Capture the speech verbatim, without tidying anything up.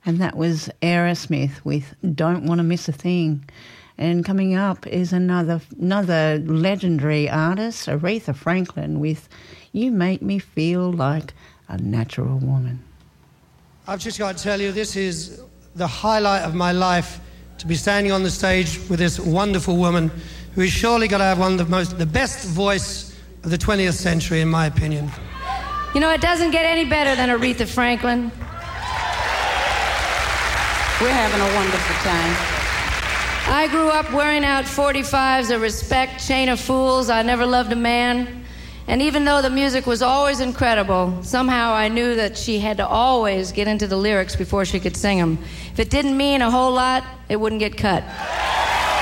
And that was Aerosmith with Don't Want to Miss a Thing. And coming up is another another legendary artist, Aretha Franklin, with You Make Me Feel Like a Natural Woman. I've just got to tell you, this is the highlight of my life, to be standing on the stage with this wonderful woman who is surely going to have one of the most, the best voice of the twentieth century, in my opinion. You know, it doesn't get any better than Aretha Franklin. We're having a wonderful time. I grew up wearing out forty-fives of respect, chain of fools, I never loved a man. And even though the music was always incredible, somehow I knew that she had to always get into the lyrics before she could sing them. If it didn't mean a whole lot, it wouldn't get cut.